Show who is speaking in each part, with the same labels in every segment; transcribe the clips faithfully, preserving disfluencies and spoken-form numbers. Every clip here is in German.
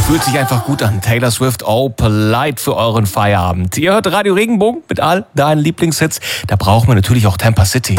Speaker 1: fühlt sich einfach gut an. Taylor Swift, oh, polite für euren Feierabend. Ihr hört Radio Regenbogen mit all deinen Lieblingshits. Da brauchen wir natürlich auch Tampa City.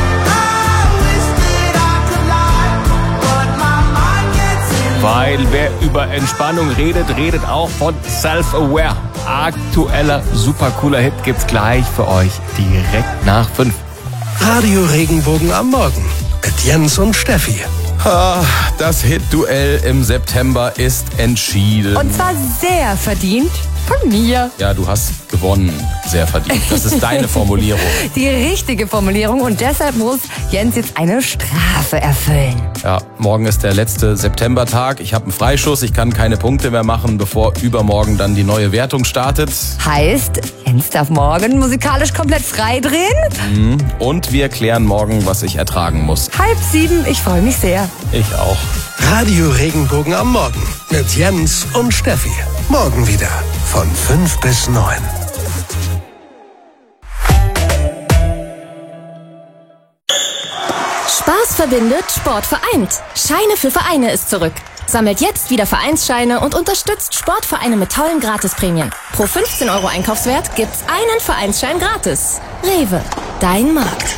Speaker 1: Weil wer über Entspannung redet, redet auch von Self-Aware. Aktueller, super cooler Hit gibt's gleich für euch direkt nach fünf.
Speaker 2: Radio Regenbogen am Morgen mit Jens und Steffi.
Speaker 3: Ah, das Hit-Duell im September ist entschieden.
Speaker 4: Und zwar sehr verdient von mir.
Speaker 3: Ja, du hast gewonnen. Sehr verdient. Das ist deine Formulierung.
Speaker 4: Die richtige Formulierung. Und deshalb muss Jens jetzt eine Strafe erfüllen.
Speaker 3: Ja, morgen ist der letzte Septembertag. Ich habe einen Freischuss. Ich kann keine Punkte mehr machen, bevor übermorgen dann die neue Wertung startet.
Speaker 4: Heißt, Jens darf morgen musikalisch komplett frei drehen.
Speaker 3: Und wir klären morgen, was ich ertragen muss.
Speaker 4: Halb sieben, ich freue mich sehr.
Speaker 3: Ich auch.
Speaker 2: Radio Regenbogen am Morgen mit Jens und Steffi. Morgen wieder von fünf bis neun.
Speaker 5: Spaß verbindet, Sport vereint. Scheine für Vereine ist zurück. Sammelt jetzt wieder Vereinsscheine und unterstützt Sportvereine mit tollen Gratisprämien. Pro fünfzehn Euro Einkaufswert gibt's einen Vereinsschein gratis. Rewe, dein Markt.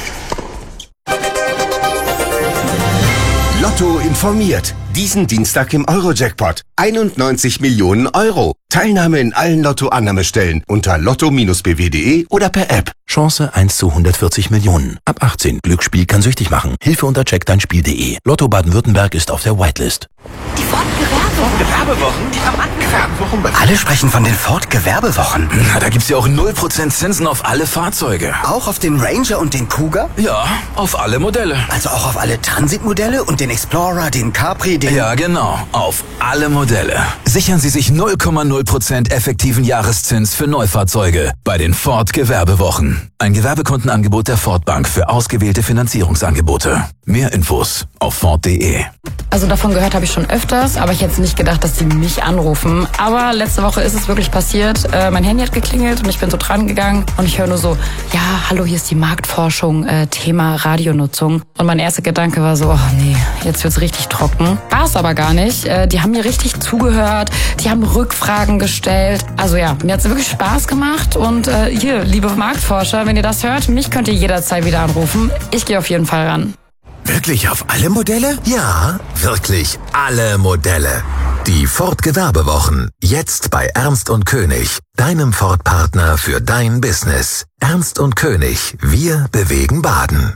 Speaker 6: Lotto informiert. Diesen Dienstag im Euro-Jackpot. einundneunzig Millionen Euro. Teilnahme in allen Lotto-Annahmestellen unter lotto b w punkt de oder per App.
Speaker 7: Chance eins zu hundertvierzig Millionen. Ab achtzehn. Glücksspiel kann süchtig machen. Hilfe unter check dein spiel punkt de. Lotto Baden-Württemberg ist auf der Whitelist.
Speaker 8: Die Ford Gewerbewochen? Die Gewerbewochen? Alle sprechen von den Ford Gewerbewochen.
Speaker 9: Na, da gibt's ja auch null Prozent Zinsen auf alle Fahrzeuge.
Speaker 8: Auch auf den Ranger und den Cougar?
Speaker 9: Ja, auf alle Modelle.
Speaker 8: Also auch auf alle Transitmodelle und den Explorer, den Capri, den...
Speaker 9: Ja, genau. Auf alle Modelle. Sichern Sie sich null Komma null Prozent effektiven Jahreszins für Neufahrzeuge bei den Ford Gewerbewochen. Ein Gewerbekundenangebot der Ford Bank für ausgewählte Finanzierungsangebote. Mehr Infos auf ford punkt de.
Speaker 10: Also davon gehört habe ich schon öfters, aber ich hätte nicht gedacht, dass sie mich anrufen. Aber letzte Woche ist es wirklich passiert. Äh, mein Handy hat geklingelt und ich bin so dran gegangen und ich höre nur so, ja, hallo, hier ist die Marktforschung, äh, Thema Radionutzung. Und mein erster Gedanke war so, oh nee, jetzt wird's richtig trocken. War es aber gar nicht. Äh, die haben mir richtig zugehört, die haben Rückfragen gestellt. Also ja, mir hat's wirklich Spaß gemacht und äh, hier, liebe Marktforscher, wenn ihr das hört, mich könnt ihr jederzeit wieder anrufen. Ich gehe auf jeden Fall ran.
Speaker 11: Wirklich auf alle Modelle? Ja, wirklich alle Modelle. Die Ford Gewerbewochen. Jetzt bei Ernst und König, deinem Ford-Partner für dein Business. Ernst und König, wir bewegen Baden.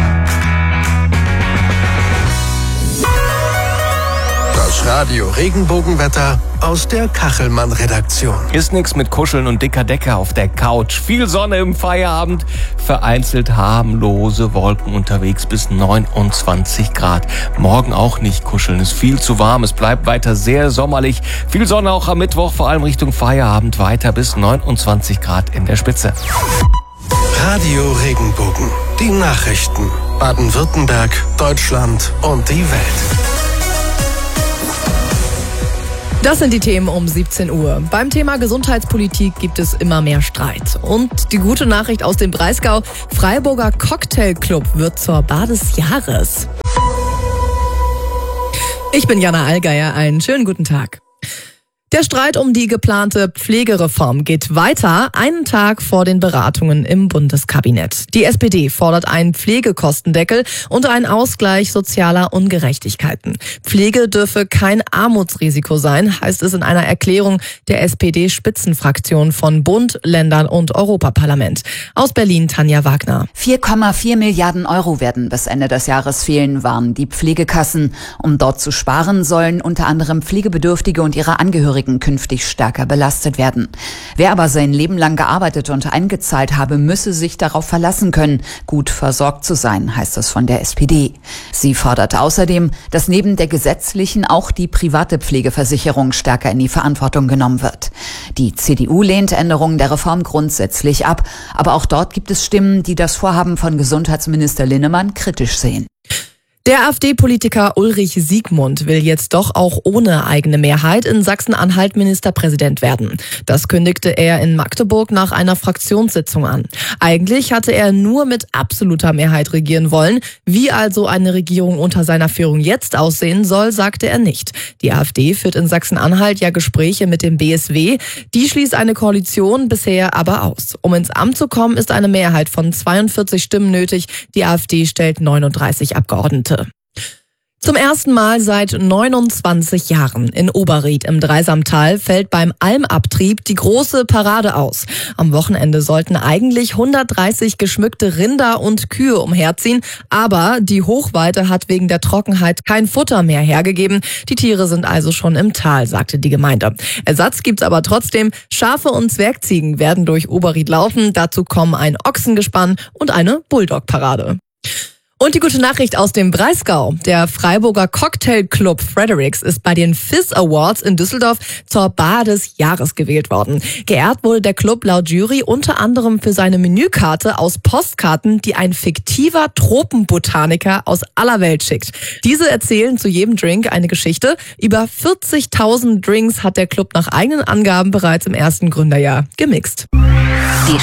Speaker 2: Das Radio Regenbogenwetter aus der Kachelmann-Redaktion.
Speaker 1: Ist nix mit Kuscheln und dicker Decke auf der Couch. Viel Sonne im Feierabend. Vereinzelt harmlose Wolken unterwegs bis neunundzwanzig Grad. Morgen auch nicht kuscheln. Ist viel zu warm. Es bleibt weiter sehr sommerlich. Viel Sonne auch am Mittwoch, vor allem Richtung Feierabend weiter bis neunundzwanzig Grad in der Spitze.
Speaker 2: Radio Regenbogen. Die Nachrichten. Baden-Württemberg, Deutschland und die Welt.
Speaker 12: Das sind die Themen um siebzehn Uhr. Beim Thema Gesundheitspolitik gibt es immer mehr Streit. Und die gute Nachricht aus dem Breisgau: Freiburger Cocktailclub wird zur Bar des Jahres. Ich bin Jana Allgeier, einen schönen guten Tag. Der Streit um die geplante Pflegereform geht weiter, einen Tag vor den Beratungen im Bundeskabinett. Die S P D fordert einen Pflegekostendeckel und einen Ausgleich sozialer Ungerechtigkeiten. Pflege dürfe kein Armutsrisiko sein, heißt es in einer Erklärung der S P D-Spitzenfraktion von Bund, Ländern und Europaparlament. Aus Berlin Tanja Wagner.
Speaker 13: vier Komma vier Milliarden Euro werden bis Ende des Jahres fehlen, warnen die Pflegekassen. Um dort zu sparen, sollen unter anderem Pflegebedürftige und ihre Angehörigen künftig stärker belastet werden. Wer aber sein Leben lang gearbeitet und eingezahlt habe, müsse sich darauf verlassen können, gut versorgt zu sein, heißt es von der S P D. Sie fordert außerdem, dass neben der gesetzlichen auch die private Pflegeversicherung stärker in die Verantwortung genommen wird. Die C D U lehnt Änderungen der Reform grundsätzlich ab, aber auch dort gibt es Stimmen, die das Vorhaben von Gesundheitsminister Linnemann kritisch sehen.
Speaker 12: Der AfD-Politiker Ulrich Siegmund will jetzt doch auch ohne eigene Mehrheit in Sachsen-Anhalt Ministerpräsident werden. Das kündigte er in Magdeburg nach einer Fraktionssitzung an. Eigentlich hatte er nur mit absoluter Mehrheit regieren wollen. Wie also eine Regierung unter seiner Führung jetzt aussehen soll, sagte er nicht. Die AfD führt in Sachsen-Anhalt ja Gespräche mit dem B S W. Die schließt eine Koalition bisher aber aus. Um ins Amt zu kommen, ist eine Mehrheit von zweiundvierzig Stimmen nötig. Die AfD stellt neununddreißig Abgeordnete. Zum ersten Mal seit neunundzwanzig Jahren in Oberried im Dreisamtal fällt beim Almabtrieb die große Parade aus. Am Wochenende sollten eigentlich hundertdreißig geschmückte Rinder und Kühe umherziehen, aber die Hochweide hat wegen der Trockenheit kein Futter mehr hergegeben. Die Tiere sind also schon im Tal, sagte die Gemeinde. Ersatz gibt's aber trotzdem. Schafe und Zwergziegen werden durch Oberried laufen. Dazu kommen ein Ochsengespann und eine Bulldog-Parade. Und die gute Nachricht aus dem Breisgau. Der Freiburger Cocktailclub Fredericks ist bei den Fizz Awards in Düsseldorf zur Bar des Jahres gewählt worden. Geehrt wurde der Club laut Jury unter anderem für seine Menükarte aus Postkarten, die ein fiktiver Tropenbotaniker aus aller Welt schickt. Diese erzählen zu jedem Drink eine Geschichte. Über vierzigtausend Drinks hat der Club nach eigenen Angaben bereits im ersten Gründerjahr gemixt.
Speaker 14: Die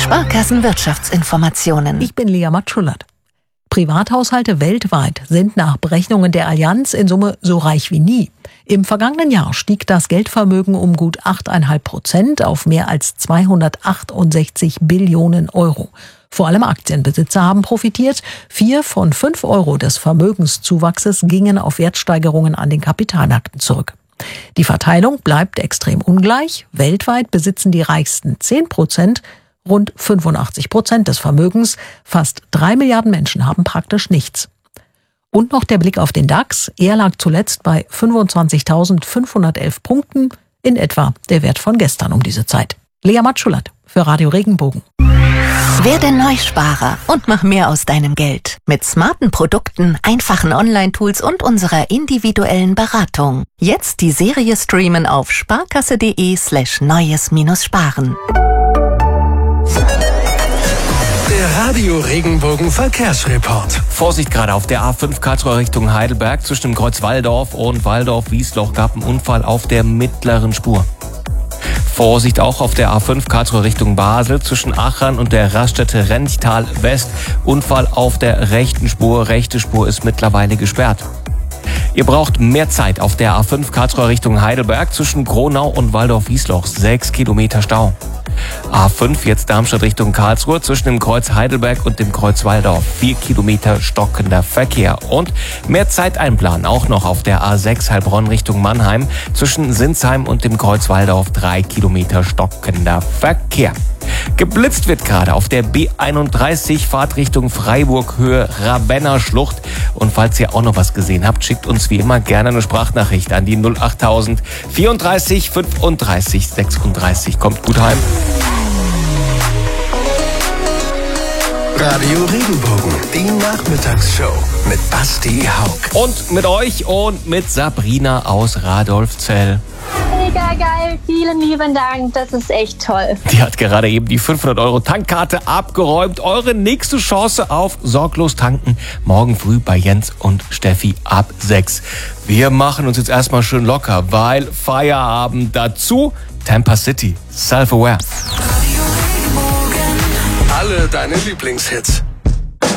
Speaker 14: Sparkassenwirtschaftsinformationen.
Speaker 15: Ich bin Lea Matschullert. Privathaushalte weltweit sind nach Berechnungen der Allianz in Summe so reich wie nie. Im vergangenen Jahr stieg das Geldvermögen um gut acht Komma fünf Prozent auf mehr als zweihundertachtundsechzig Billionen Euro. Vor allem Aktienbesitzer haben profitiert. Vier von fünf Euro des Vermögenszuwachses gingen auf Wertsteigerungen an den Kapitalmärkten zurück. Die Verteilung bleibt extrem ungleich. Weltweit besitzen die reichsten zehn Prozent rund fünfundachtzig Prozent des Vermögens. Fast drei Milliarden Menschen haben praktisch nichts. Und noch der Blick auf den DAX. Er lag zuletzt bei fünfundzwanzigtausendfünfhundertelf Punkten, in etwa der Wert von gestern um diese Zeit. Lea Matschullert für Radio Regenbogen.
Speaker 14: Werde Neusparer und mach mehr aus deinem Geld. Mit smarten Produkten, einfachen Online-Tools und unserer individuellen Beratung. Jetzt die Serie streamen auf sparkasse.de slash neues-sparen.
Speaker 2: Der Radio Regenbogen Verkehrsreport.
Speaker 1: Vorsicht gerade auf der A fünf Karlsruhe Richtung Heidelberg. Zwischen dem Kreuz Walldorf und Walldorf-Wiesloch gab einen Unfall auf der mittleren Spur. Vorsicht auch auf der A fünf Karlsruhe Richtung Basel zwischen Achern und der Raststätte Renchtal West. Unfall auf der rechten Spur. Rechte Spur ist mittlerweile gesperrt. Ihr braucht mehr Zeit auf der A fünf Karlsruhe Richtung Heidelberg zwischen Gronau und Walldorf-Wiesloch. Sechs Kilometer Stau. A fünf jetzt Darmstadt Richtung Karlsruhe zwischen dem Kreuz Heidelberg und dem Kreuz Walldorf. Vier Kilometer stockender Verkehr. Und mehr Zeit einplanen auch noch auf der A sechs Heilbronn Richtung Mannheim zwischen Sinsheim und dem Kreuz Walldorf. Drei Kilometer stockender Verkehr. Geblitzt wird gerade auf der B einunddreißig Fahrtrichtung Freiburg Höhe Rabenner Schlucht. Und falls ihr auch noch was gesehen habt, schickt uns wie immer gerne eine Sprachnachricht an die null achttausend vierunddreißig fünfunddreißig sechsunddreißig. Kommt gut heim.
Speaker 2: Radio Regenbogen, die Nachmittagsshow mit Basti Haug.
Speaker 1: Und mit euch und mit Sabrina aus Radolfzell.
Speaker 16: Mega geil, vielen lieben Dank, das ist echt toll.
Speaker 1: Die hat gerade eben die fünfhundert Euro Tankkarte abgeräumt. Eure nächste Chance auf sorglos tanken morgen früh bei Jens und Steffi ab sechs. Wir machen uns jetzt erstmal schön locker, weil Feierabend dazu. Tampa City, Self-Aware.
Speaker 2: Alle deine Lieblingshits.